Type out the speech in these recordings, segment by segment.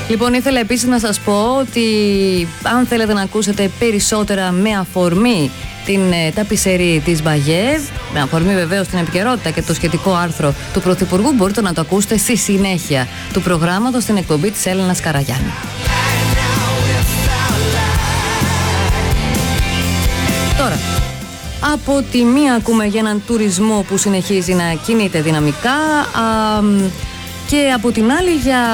Λοιπόν, ήθελα επίσης να σας πω ότι αν θέλετε να ακούσετε περισσότερα με αφορμή την ταπισερή της Μπαγιέβ, με αφορμή βεβαίως την επικαιρότητα και το σχετικό άρθρο του Πρωθυπουργού, μπορείτε να το ακούσετε στη συνέχεια του προγράμματος στην εκπομπή της Έλενας Καραγιάννη. Τώρα, από τη μία ακούμε για έναν τουρισμό που συνεχίζει να κινείται δυναμικά και από την άλλη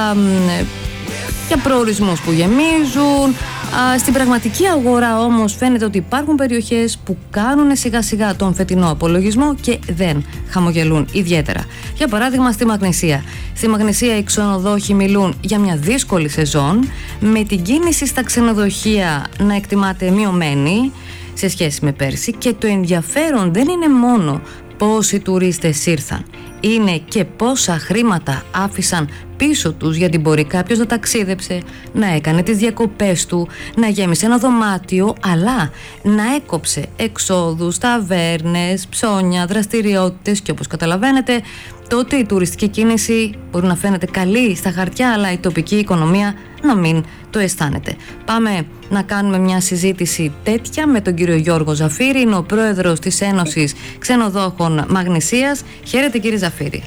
για προορισμούς που γεμίζουν. Στην πραγματική αγορά όμως φαίνεται ότι υπάρχουν περιοχές που κάνουν σιγά σιγά τον φετινό απολογισμό και δεν χαμογελούν ιδιαίτερα. Για παράδειγμα στη Μαγνησία. Στη Μαγνησία οι ξενοδόχοι μιλούν για μια δύσκολη σεζόν, με την κίνηση στα ξενοδοχεία να εκτιμάται μειωμένη σε σχέση με πέρσι, και το ενδιαφέρον δεν είναι μόνο πόσοι τουρίστες ήρθαν, είναι και πόσα χρήματα άφησαν πίσω τους, γιατί μπορεί κάποιος να ταξίδεψε, να έκανε τις διακοπές του, να γέμισε ένα δωμάτιο, αλλά να έκοψε εξόδους, ταβέρνες, ψώνια, δραστηριότητες, και όπως καταλαβαίνετε τότε η τουριστική κίνηση μπορεί να φαίνεται καλή στα χαρτιά, αλλά η τοπική οικονομία να μην το αισθάνεται. Πάμε να κάνουμε μια συζήτηση τέτοια με τον κύριο Γιώργο Ζαφύρη, είναι ο πρόεδρος της Ένωσης Ξενοδόχων Μαγνησίας. Χαίρετε κύριε Ζαφύρη.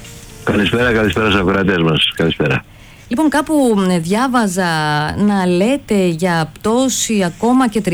Καλησπέρα στους ακροατές μας. Καλησπέρα. Λοιπόν, κάπου διάβαζα να λέτε για πτώση ακόμα και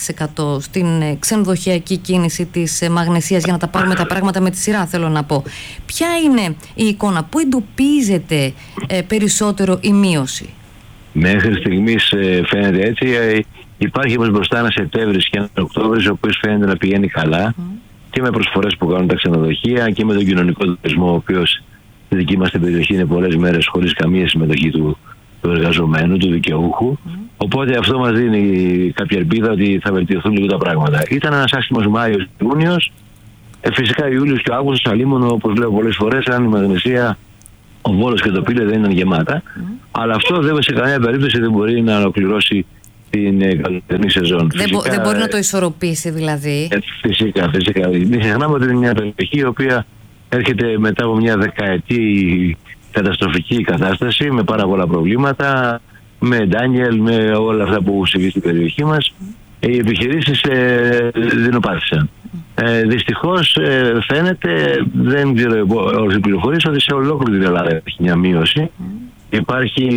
30% στην ξενοδοχειακή κίνηση της Μαγνησίας, για να τα πάρουμε τα πράγματα με τη σειρά, θέλω να πω. Ποια είναι η εικόνα, πού εντοπίζεται περισσότερο η μείωση? Μέχρι στιγμής φαίνεται έτσι. Υπάρχει όμως μπροστά ένα Σεπτέμβρης και ένα Οκτώβρης, ο οποίος φαίνεται να πηγαίνει καλά και με προσφορές που κάνουν τα ξενοδοχεία και με τον κοινωνικό τουρισμό, ο οποίος στη δική μας την περιοχή είναι πολλές μέρες χωρίς καμία συμμετοχή του εργαζομένου, του δικαιούχου. Οπότε αυτό μας δίνει κάποια ελπίδα ότι θα βελτιωθούν λίγο τα πράγματα. Ήταν ένας άσχημος Μάιος και Ιούνιος. Φυσικά Ιούλιος και ο Αύγουστος, αλίμονο, όπως λέω πολλές φορές, αν η Μαγνησία, ο Βόλος και το Πήλε δεν ήταν γεμάτα. Αλλά αυτό δεν σε καμία περίπτωση δεν μπορεί να ολοκληρώσει την καλοκαιρινή σεζόν. Δεν μπορεί να το ισορροπήσει δηλαδή. Φυσικά. Μην ξεχνάμε ότι είναι μια περιοχή η οποία έρχεται μετά από μια δεκαετή καταστροφική κατάσταση με πάρα πολλά προβλήματα, με Ντάνιελ, με όλα αυτά που συμβεί στην περιοχή μας. Οι επιχειρήσεις δεινοπάθησαν. Δυστυχώς φαίνεται, δεν ξέρω όλες οι πληροφορίες, ότι σε ολόκληρη την Ελλάδα υπάρχει μια μείωση. Υπάρχει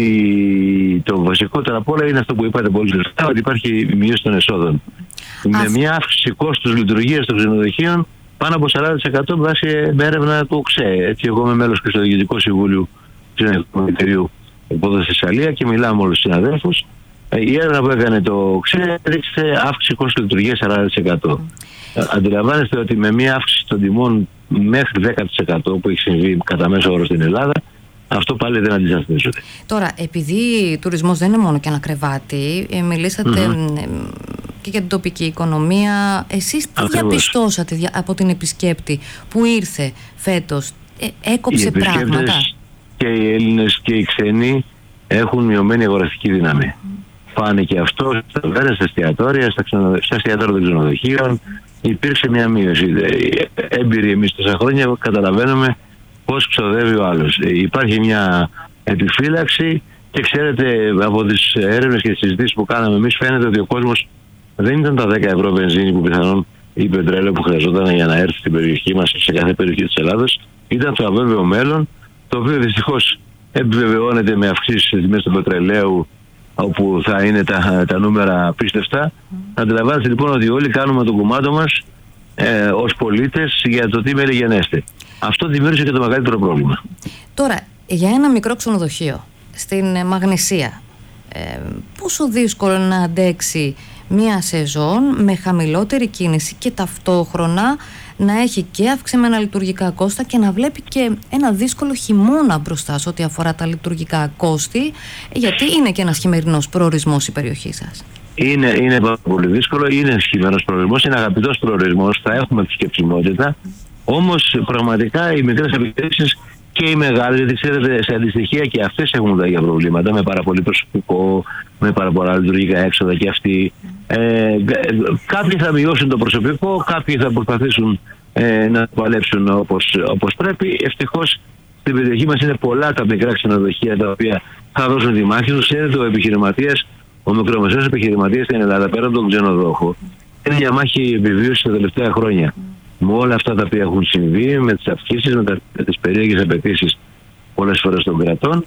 το βασικότερο απ' όλα είναι αυτό που είπατε πολύ σωστά, ότι υπάρχει η μείωση των εσόδων. Με μια αύξηση κόστους λειτουργίας των ξενοδοχείων πάνω από 40% βάσει με έρευνα του ΟΞΕ. Έτσι, εγώ είμαι μέλος και στο Διοικητικό Συμβούλιο του Εταιρείου Εκπόδοσης στη Θεσσαλία και μιλάμε με όλους τους συναδέλφους. Η έρευνα που έκανε το ΟΞΕ έδειξε αύξηση κόστους λειτουργίας 40%. Αντιλαμβάνεστε ότι με μια αύξηση των τιμών μέχρι 10% που έχει συμβεί κατά μέσο όρο στην Ελλάδα, αυτό πάλι δεν αντισταθμίζεται. Τώρα, επειδή τουρισμός δεν είναι μόνο και ένα κρεβάτι, μιλήσατε και για την τοπική οικονομία. Εσείς τι διαπιστώσατε από την επισκέπτη που ήρθε φέτος? Έκοψε πράγματα? Και οι Έλληνες και οι ξένοι έχουν μειωμένη αγοραστική δύναμη. Φάνηκε αυτό στα ταβέρνες, στα εστιατόρια, στα εστιατόρια των ξενοδοχείων. Υπήρξε μια μείωση. Έμπειροι εμείς τόσα χρόνια καταλαβαίνουμε πώς ξοδεύει ο άλλος. Υπάρχει μια επιφύλαξη και ξέρετε, από τις έρευνες και τις συζητήσεις που κάναμε εμείς, φαίνεται ότι ο κόσμος δεν ήταν τα 10 ευρώ βενζίνη που πιθανόν ή πετρέλαιο που χρειαζόταν για να έρθει στην περιοχή μας, σε κάθε περιοχή της Ελλάδος. Ήταν το αβέβαιο μέλλον, το οποίο δυστυχώς επιβεβαιώνεται με αυξήσεις στις τιμές του πετρελαίου, όπου θα είναι τα νούμερα απίστευτα. Αντιλαμβάνεστε λοιπόν ότι όλοι κάνουμε το κομμάτι μας ως πολίτες για το τι μελιγενέστε. Αυτό δημιούργησε και το μεγαλύτερο πρόβλημα. Τώρα, για ένα μικρό ξενοδοχείο στην Μαγνησία, πόσο δύσκολο να αντέξει μία σεζόν με χαμηλότερη κίνηση και ταυτόχρονα να έχει και αυξημένα λειτουργικά κόστα και να βλέπει και ένα δύσκολο χειμώνα μπροστά σε ό,τι αφορά τα λειτουργικά κόστη, γιατί είναι και ένας χειμερινός προορισμός η περιοχή σας? Είναι πάρα πολύ δύσκολο, είναι χειμερινός προορισμός, είναι αγαπητός προορισμός, θα έχουμε επισκεψιμότητα. Όμως πραγματικά οι μικρές επιχειρήσεις και οι μεγάλες, γιατί ξέρετε, σε αντιστοιχεία και αυτές έχουν τα ίδια προβλήματα, με πάρα πολύ προσωπικό, με πάρα πολλά λειτουργικά έξοδα και αυτοί. Κάποιοι θα μειώσουν το προσωπικό, κάποιοι θα προσπαθήσουν να παλέψουν όπως πρέπει. Ευτυχώς Στην περιοχή μας είναι πολλά τα μικρά ξενοδοχεία τα οποία θα δώσουν τη μάχη τους. Ξέρετε, ο μικρομεσαίος επιχειρηματίας στην Ελλάδα, πέρα από τον ξενοδόχο, είναι μια μάχη επιβίωσης τα τελευταία χρόνια. Με όλα αυτά τα οποία έχουν συμβεί, με τις αυξήσεις, με τις περίεργες απαιτήσεις πολλές φορές των κρατών,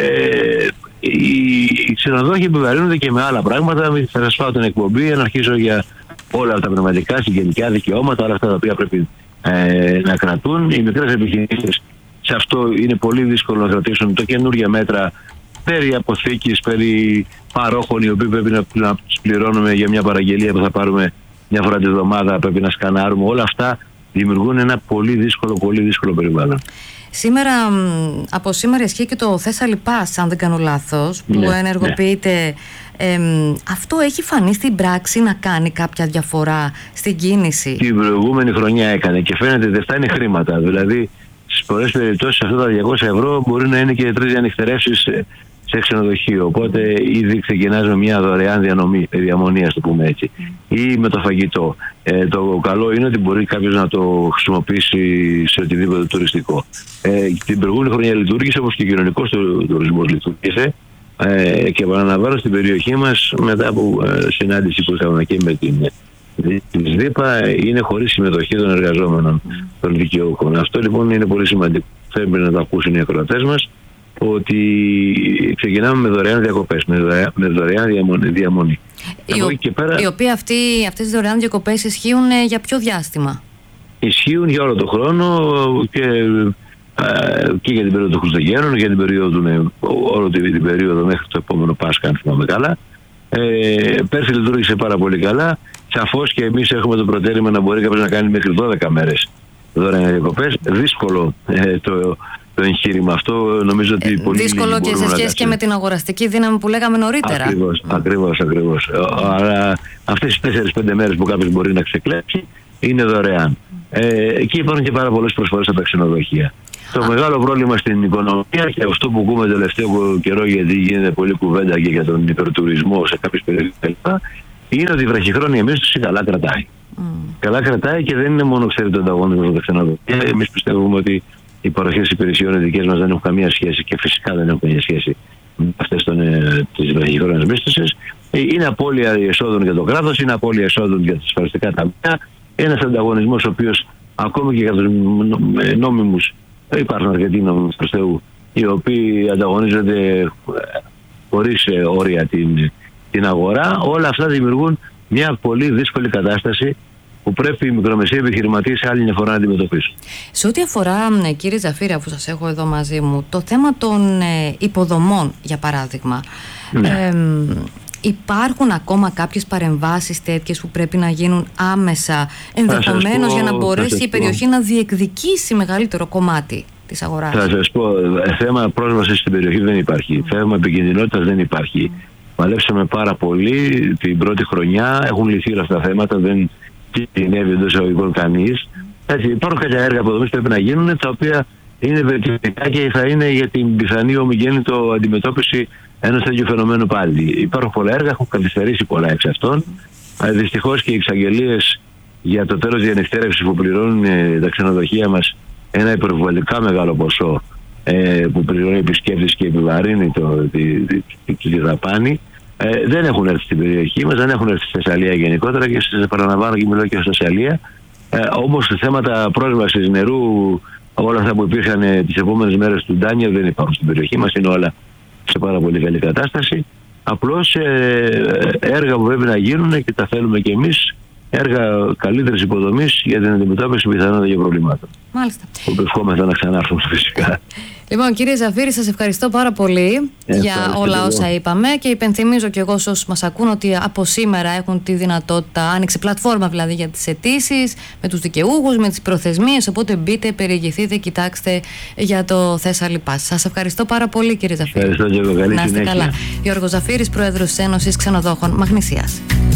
οι ξενοδόχοι επιβαρύνονται και με άλλα πράγματα. Θα σας πάω την εκπομπή, να αρχίσω για όλα τα πνευματικά, συγγενικά δικαιώματα, όλα αυτά τα οποία πρέπει να κρατούν. Οι μικρές επιχειρήσεις, σε αυτό είναι πολύ δύσκολο να κρατήσουν το καινούργια μέτρα περί αποθήκης, περί παρόχων, οι οποίοι πρέπει να τους πληρώνουμε για μια παραγγελία που θα πάρουμε μια φορά τη βδομάδα, πρέπει να σκανάρουμε. Όλα αυτά δημιουργούν ένα πολύ δύσκολο περιβάλλον. Από σήμερα ισχύει και το Thessaly Pass, αν δεν κάνω λάθος, που ενεργοποιείται. Αυτό έχει φανεί στην πράξη να κάνει κάποια διαφορά στην κίνηση? Την προηγούμενη χρονιά έκανε και φαίνεται ότι αυτά είναι χρήματα. Δηλαδή, στις πολλές περιπτώσεις αυτά τα 200 ευρώ μπορεί να είναι και 3 ανοιχτερεύσεις σε ξενοδοχείο. Οπότε ήδη ξεκινάς με μια δωρεάν διαμονή, ας το πούμε έτσι, ή με το φαγητό. Το καλό είναι ότι μπορεί κάποιος να το χρησιμοποιήσει σε οτιδήποτε τουριστικό. Την προηγούμενη χρονιά λειτουργήσε, όπως και ο κοινωνικός τουρισμός λειτουργήσε. Και επαναλαμβάνω, στην περιοχή μας, μετά από συνάντηση που είχαμε και με την ΔΥΠΑ, είναι χωρίς συμμετοχή των εργαζόμενων, των δικαιούχων. Αυτό λοιπόν είναι πολύ σημαντικό. Πρέπει να το ακούσουν οι ακροατές μας, ότι ξεκινάμε με δωρεάν διακοπές, με δωρεάν διαμονή. Οι οποίοι αυτές οι δωρεάν διακοπές ισχύουν για ποιο διάστημα? Ισχύουν για όλο τον χρόνο και για την περίοδο των Χριστουγέννων, για την περίοδο όλη την περίοδο μέχρι το επόμενο Πάσχα, αν θυμάμαι καλά. Πέρσι λειτουργήσε πάρα πολύ καλά. Σαφώς και εμείς έχουμε το προτέρημα να μπορεί κάποιος να κάνει μέχρι 12 μέρες δωρεάν διακοπές. Δύσκολο το εγχείρημα αυτό, νομίζω ότι πολύ δύσκολο και σε σχέση και με την αγοραστική δύναμη που λέγαμε νωρίτερα. Ακριβώς. Άρα αυτές τις 4-5 μέρες που κάποιος μπορεί να ξεκλέψει είναι δωρεάν. Εκεί υπάρχουν και πάρα πολλές προσφορές από τα ξενοδοχεία. Το μεγάλο πρόβλημα στην οικονομία, και αυτό που ακούμε τελευταίο καιρό, γιατί γίνεται πολλή κουβέντα και για τον υπερτουρισμό σε κάποιες περιοχές κλπ., είναι ότι η βραχυχρόνια μίσθωση καλά κρατάει. Καλά κρατάει και δεν είναι μόνο, ξέρετε, το ανταγωνισμό με τα ξενοδοχεία. Εμείς πιστεύουμε ότι οι παροχές υπηρεσιών οι δικές μας δεν έχουν καμία σχέση, και φυσικά δεν έχουν καμία σχέση με αυτές της βραχυχρόνιας μίσθωσης. Είναι απώλεια εσόδων για το κράτος, είναι απώλεια εσόδων για τις ασφαλιστικά ταμεία. Ένας ανταγωνισμός ο οποίος ακόμη και για τους νόμιμους, υπάρχουν αρκετοί νόμιμοι προς Θεού, οι οποίοι ανταγωνίζονται χωρίς όρια την αγορά. Όλα αυτά δημιουργούν μια πολύ δύσκολη κατάσταση που πρέπει οι μικρομεσαίοι επιχειρηματίες άλλη μια φορά να αντιμετωπίσουν. Σε ό,τι αφορά, κύριε Τζαφίρη, αφού σας έχω εδώ μαζί μου, το θέμα των υποδομών, για παράδειγμα, υπάρχουν ακόμα κάποιες παρεμβάσεις τέτοιες που πρέπει να γίνουν άμεσα, ενδεχομένως για να μπορέσει η περιοχή να διεκδικήσει μεγαλύτερο κομμάτι της αγοράς? Θα σας πω, θέμα πρόσβασης στην περιοχή δεν υπάρχει, θέμα επικινδυνότητας δεν υπάρχει. Παλέψαμε πάρα πολύ την πρώτη χρονιά, έχουν λυθεί όλα αυτά τα θέματα, δεν κινδυνεύει εντός εισαγωγικών κανείς. Υπάρχουν κάποια έργα αποδομής που πρέπει να γίνουν, τα οποία είναι βελτιωτικά και θα είναι για την πιθανή ομιγέννητο αντιμετώπιση ενός τέτοιου φαινομένου πάλι. Υπάρχουν πολλά έργα, έχουν καθυστερήσει πολλά εξ αυτών. Δυστυχώς και οι εξαγγελίες για το τέλος διανυκτέρευσης που πληρώνουν τα ξενοδοχεία μας ένα υπερβολικά μεγάλο ποσό που πληρώνει επισκέπτης και επιβαρύνει τη δαπάνη, δεν έχουν έρθει στην περιοχή μας, δεν έχουν έρθει στη Θεσσαλία γενικότερα, και σας επαναλαμβάνω και μιλώ και στη Θεσσαλία. Όμως θέματα πρόσβασης νερού, όλα αυτά που υπήρχαν τις επόμενες μέρες του Ντάνιελ δεν υπάρχουν στην περιοχή μας, είναι όλα σε πάρα πολύ καλή κατάσταση. Απλώς έργα που πρέπει να γίνουν, και τα θέλουμε και εμείς, έργα καλύτερης υποδομής για την αντιμετώπιση πιθανότητα για προβλήματα. Μάλιστα. Που ευχόμεθα να ξανάρθουν φυσικά. Λοιπόν, κύριε Τζαφίρη, σας ευχαριστώ πάρα πολύ για όλα όσα είπαμε, και υπενθυμίζω και εγώ σε όσους μας ακούν ότι από σήμερα έχουν τη δυνατότητα, άνοιξε πλατφόρμα δηλαδή για τις αιτήσεις, με τους δικαιούχους, με τις προθεσμίες, οπότε μπείτε, περιηγηθείτε, κοιτάξτε για το Thessaly Pass. Σας ευχαριστώ πάρα πολύ, κύριε Τζαφίρη. Ευχαριστώ και εγώ, καλή συνέχεια. Να είστε καλά. Γιώργος Τζαφίρης, Πρόεδρος της Ένωσης Ξενοδόχων Μαγνησίας.